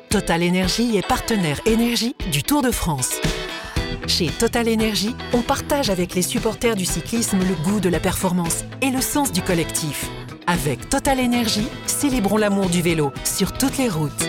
Total Énergie est partenaire énergie du Tour de France. Chez Total Énergie, on partage avec les supporters du cyclisme le goût de la performance et le sens du collectif. Avec Total Énergie, célébrons l'amour du vélo sur toutes les routes.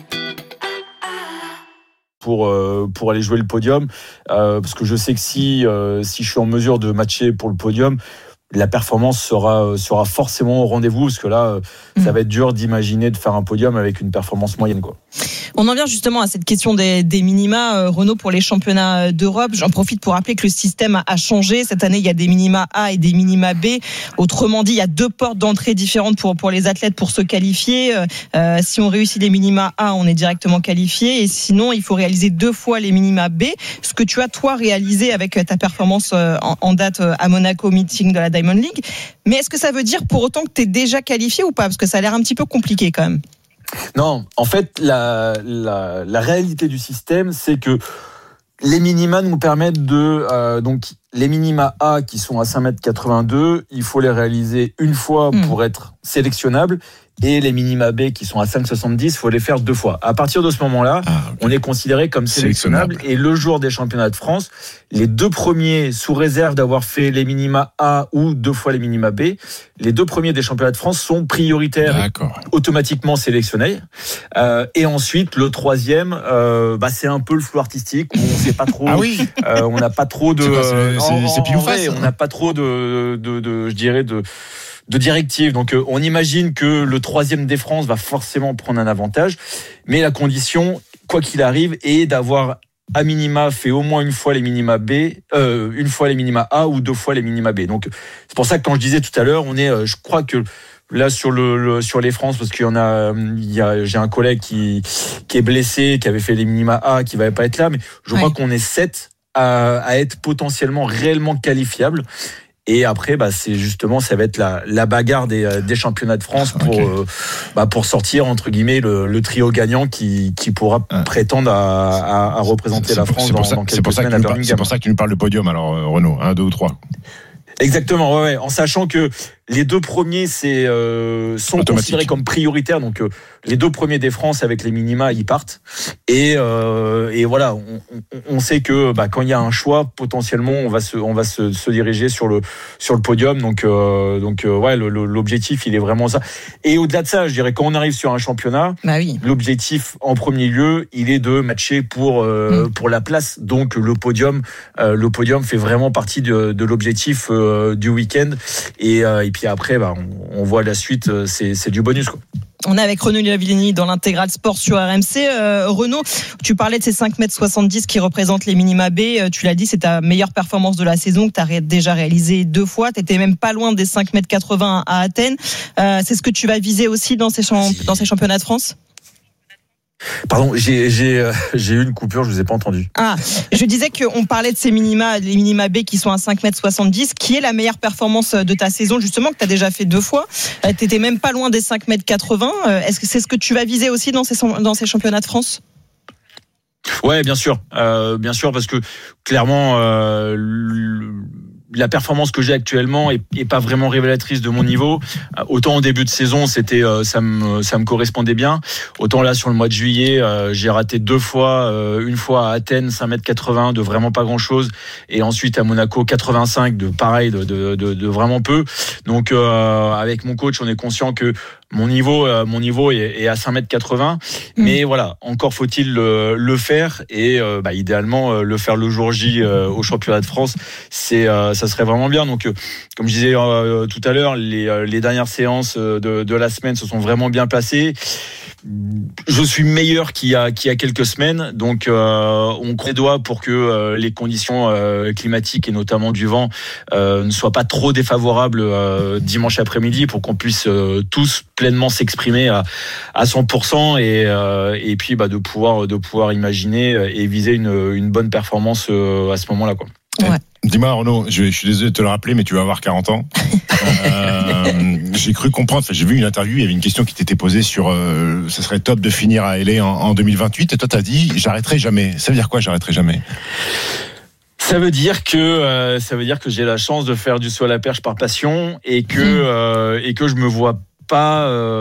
Pour aller jouer le podium, parce que je sais que si je suis en mesure de matcher pour le podium, la performance sera forcément au rendez-vous, parce que là, ça va être dur d'imaginer de faire un podium avec une performance moyenne, quoi. On en vient justement à cette question des minima, Renaud, pour les championnats d'Europe. J'en profite pour rappeler que le système a changé. Cette année, il y a des minima A et des minima B. Autrement dit, il y a 2 portes d'entrée différentes pour les athlètes pour se qualifier. Si on réussit les minima A, on est directement qualifié. Et sinon, il faut réaliser 2 fois les minima B. Ce que tu as, toi, réalisé avec ta performance en date à Monaco, meeting de la Diamond League. Mais est-ce que ça veut dire pour autant que tu es déjà qualifié ou pas ? Parce que ça a l'air un petit peu compliqué quand même. Non, en fait, la réalité du système, c'est que les minima nous permettent donc les minima A qui sont à 5,82 m, il faut les réaliser une fois pour être sélectionnable. Et les minima B qui sont à 5,70, il faut les faire 2 fois. À partir de ce moment-là, on est considéré comme sélectionnable. Et le jour des championnats de France, les 2 premiers, sous réserve d'avoir fait les minima A ou 2 fois les minima B, les 2 premiers des championnats de France sont prioritaires, automatiquement sélectionnés. Et ensuite, le 3e, c'est un peu le flou artistique. Où on sait pas trop. On n'a pas trop de. C'est pile ou face. On n'a pas trop de directives. Donc, on imagine que le 3e des France va forcément prendre un avantage. Mais la condition, quoi qu'il arrive, est d'avoir à minima fait au moins une fois les minima B, une fois les minima A ou 2 fois les minima B. Donc, c'est pour ça que quand je disais tout à l'heure, on est, je crois que là sur les France, parce j'ai un collègue qui est blessé, qui avait fait les minima A, qui va pas être là, mais je crois qu'on est 7 à être potentiellement réellement qualifiables. Et après, ça va être la bagarre des championnats de France pour sortir entre guillemets le trio gagnant qui pourra prétendre à représenter la France dans quelques semaines à Birmingham. C'est pour ça que tu nous parles de podium, alors Renaud, 1, 2 ou 3. Exactement, ouais, en sachant que les 2 premiers sont considérés comme prioritaires, donc les 2 premiers des France avec les minima ils partent et voilà, on sait que quand il y a un choix, potentiellement on va se diriger sur le podium, donc l'objectif il est vraiment ça. Et au-delà de ça, je dirais quand on arrive sur un championnat, l'objectif en premier lieu il est de matcher pour la place, donc le podium fait vraiment partie de l'objectif du week-end et puis après on voit la suite, c'est du bonus, quoi. On est avec Renaud Lavillenie dans l'intégral sport sur RMC. Renaud, tu parlais de ces 5,70 m qui représentent les minima B. Tu l'as dit, c'est ta meilleure performance de la saison que tu as déjà réalisée 2 fois. Tu étais même pas loin des 5,80 m à Athènes. C'est ce que tu vas viser aussi dans ces championnats de France ? Pardon, j'ai eu une coupure, je vous ai pas entendu. Je disais qu'on parlait de ces minima, les minima B qui sont à 5,70 m, qui est la meilleure performance de ta saison, justement, que tu as déjà fait 2 fois. T'étais même pas loin des 5,80 m. Est-ce que c'est ce que tu vas viser aussi dans ces championnats de France ? Ouais, bien sûr, parce que clairement, la performance que j'ai actuellement est pas vraiment révélatrice de mon niveau. Autant en début de saison, c'était ça me correspondait bien. Autant là sur le mois de juillet, j'ai raté 2 fois, une fois à Athènes 5,80 m de vraiment pas grand-chose, et ensuite à Monaco 85 de vraiment peu. Donc avec mon coach, on est conscient que mon niveau est à 5,80 m, mais voilà, encore faut-il le faire, et idéalement le faire le jour J au championnat de France, ça serait vraiment bien. Donc comme je disais tout à l'heure, les dernières séances de la semaine se sont vraiment bien passées. Je suis meilleur qu'il y a quelques semaines, donc on croise les doigts pour que les conditions climatiques et notamment du vent ne soient pas trop défavorables dimanche après-midi, pour qu'on puisse tous pleinement s'exprimer à 100%, et puis de pouvoir imaginer et viser une bonne performance à ce moment-là, quoi. Ouais. Dis-moi Renaud, je suis désolé de te le rappeler, mais tu vas avoir 40 ans. J'ai cru comprendre, j'ai vu une interview, il y avait une question qui t'était posée sur ça serait top de finir à LA en 2028, et toi t'as dit j'arrêterai jamais. Ça veut dire quoi, j'arrêterai jamais ? Ça veut dire que j'ai la chance de faire du saut à la perche par passion, et que je me vois pas